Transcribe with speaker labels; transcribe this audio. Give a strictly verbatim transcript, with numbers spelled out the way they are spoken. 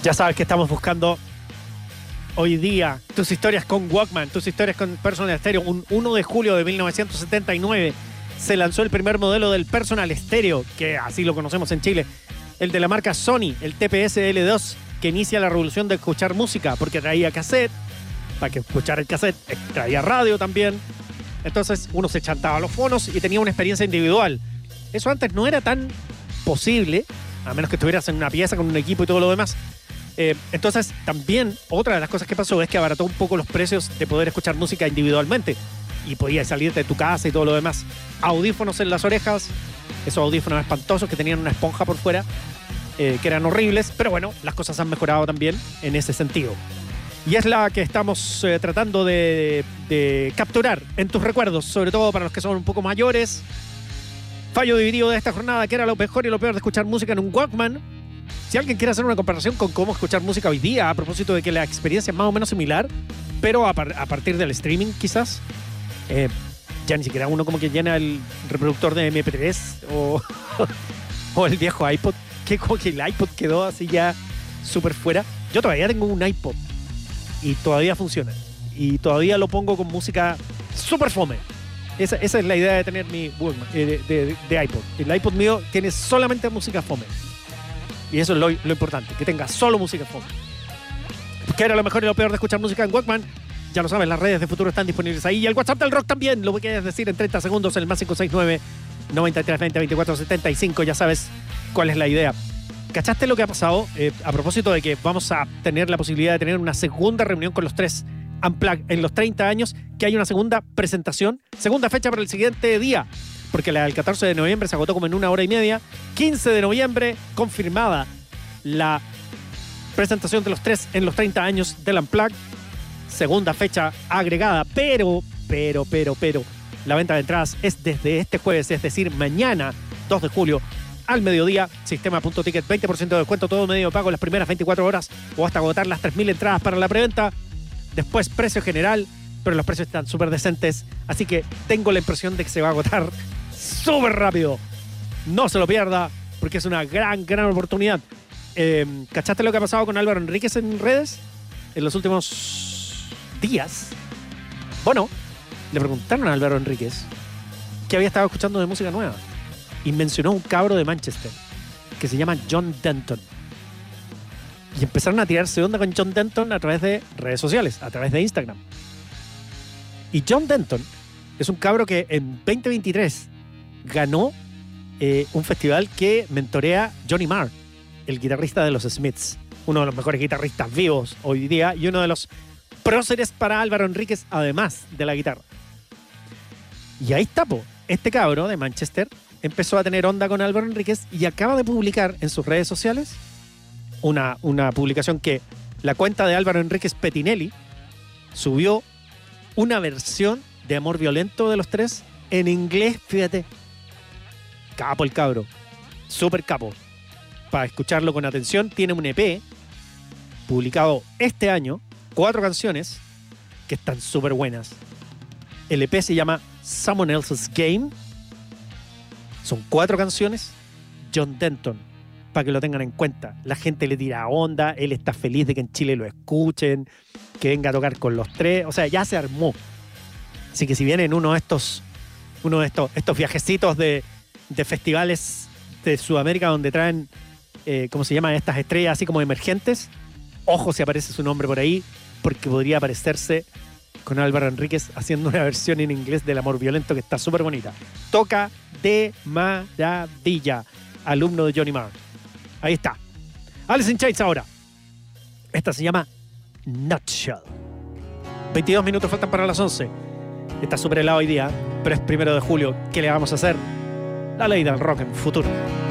Speaker 1: Ya sabes que estamos buscando hoy día tus historias con Walkman, tus historias con Personal Stereo. Un uno de julio de mil novecientos setenta y nueve se lanzó el primer modelo del Personal Stereo, que así lo conocemos en Chile, el de la marca Sony, el T P S L dos, que inicia la revolución de escuchar música, porque traía cassette, para que escuchar el cassette, traía radio también. Entonces uno se chantaba los fonos y tenía una experiencia individual. Eso antes no era tan posible, a menos que estuvieras en una pieza con un equipo y todo lo demás. Eh, entonces, también otra de las cosas que pasó es que abarató un poco los precios de poder escuchar música individualmente y podías salirte de tu casa y todo lo demás. Audífonos en las orejas, esos audífonos espantosos que tenían una esponja por fuera, eh, que eran horribles, pero bueno, las cosas han mejorado también en ese sentido. Y es la que estamos eh, tratando de, de capturar en tus recuerdos, sobre todo para los que son un poco mayores. Fallo dividido de esta jornada, que era lo mejor y lo peor de escuchar música en un Walkman. Si alguien quiere hacer una comparación con cómo escuchar música hoy día, a propósito de que la experiencia es más o menos similar, pero a, par a partir del streaming quizás, eh, ya ni siquiera uno como que llena el reproductor de eme pe tres o, o el viejo iPod, que como que el iPod quedó así ya súper fuera. Yo todavía tengo un iPod y todavía funciona. Y todavía lo pongo con música súper fome. Esa, esa es la idea de tener mi Walkman, eh, de, de, de iPod. El iPod mío tiene solamente música fome. Y eso es lo, lo importante, que tenga solo música fome. ¿Qué era lo mejor y lo peor de escuchar música en Walkman? Ya lo sabes, las redes de Futuro están disponibles ahí. Y el WhatsApp del Rock también. Lo voy a decir en treinta segundos, el más cinco seis nueve, noventa y tres veinte, veinticuatro setenta y cinco. Ya sabes cuál es la idea. ¿Cachaste lo que ha pasado? Eh, a propósito de que vamos a tener la posibilidad de tener una segunda reunión con los tres Unplugged en los treinta años, que hay una segunda presentación, segunda fecha para el siguiente día, porque la del catorce de noviembre se agotó como en una hora y media. quince de noviembre, confirmada la presentación de los tres en los treinta años del Unplugged. Segunda fecha agregada, pero, pero, pero, pero, la venta de entradas es desde este jueves, es decir, mañana, dos de julio, al mediodía. Sistema.ticket, veinte por ciento de descuento, todo medio pago las primeras veinticuatro horas o hasta agotar las tres mil entradas para la preventa. Después precio general, pero los precios están súper decentes, así que tengo la impresión de que se va a agotar súper rápido. No se lo pierda, porque es una gran, gran oportunidad. Eh, ¿Cachaste lo que ha pasado con Álvaro Enríquez en redes en los últimos días? Bueno, le preguntaron a Álvaro Enríquez que había estado escuchando de música nueva y mencionó un cabro de Manchester que se llama John Denton. Y empezaron a tirarse onda con John Denton a través de redes sociales, a través de Instagram. Y John Denton es un cabro que en veinte veintitrés ganó eh, un festival que mentorea Johnny Marr, el guitarrista de los Smiths, uno de los mejores guitarristas vivos hoy día y uno de los próceres para Álvaro Enríquez, además de la guitarra. Y ahí está, po. Este cabro de Manchester empezó a tener onda con Álvaro Enríquez y acaba de publicar en sus redes sociales Una, una publicación que la cuenta de Álvaro Enríquez Petinelli subió una versión de Amor Violento de los tres en inglés, fíjate. Capo el cabro, súper capo. Para escucharlo con atención, tiene un E P publicado este año, cuatro canciones que están súper buenas. El E P se llama Someone Else's Game. Son cuatro canciones. John Denton, para que lo tengan en cuenta. La gente le tira onda, él está feliz de que en Chile lo escuchen, que venga a tocar con los tres, o sea, ya se armó. Así que si vienen uno de estos, uno de estos, estos viajecitos de, de festivales de Sudamérica donde traen, eh, ¿cómo se llaman estas estrellas así como emergentes? Ojo si aparece su nombre por ahí, porque podría aparecerse con Álvaro Enríquez haciendo una versión en inglés del Amor Violento que está súper bonita. Toca de maravilla, alumno de Johnny Marr. Ahí está. Alice in Chains ahora. Esta se llama Nutshell. veintidós minutos faltan para las once. Está súper helado hoy día, pero es primero de julio. ¿Qué le vamos a hacer? La ley del rock en Futuro.